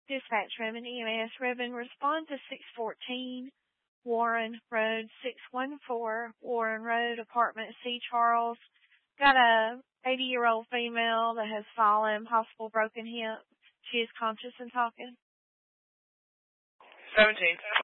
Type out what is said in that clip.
Dispatch Ribbon EMS Ribbon, respond to 614 Warren Road, 614 Warren Road, Apartment C, Charles. Got a 80-year-old female that has fallen, possible broken hip. She is conscious and talking. 17.